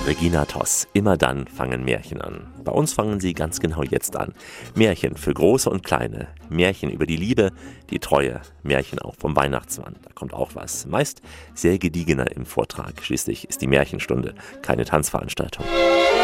Regina Toss. Immer dann fangen Märchen an. Bei uns fangen sie ganz genau jetzt an. Märchen für Große und Kleine. Märchen über die Liebe, die Treue. Märchen auch vom Weihnachtsmann. Da kommt auch was. Meist sehr gediegener im Vortrag. Schließlich ist die Märchenstunde keine Tanzveranstaltung.